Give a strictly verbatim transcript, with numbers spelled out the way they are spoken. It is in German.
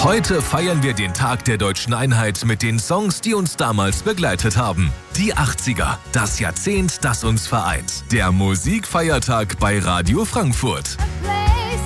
Heute feiern wir den Tag der deutschen Einheit mit den Songs, die uns damals begleitet haben. Die achtziger, das Jahrzehnt, das uns vereint. Der Musikfeiertag bei Radio Frankfurt.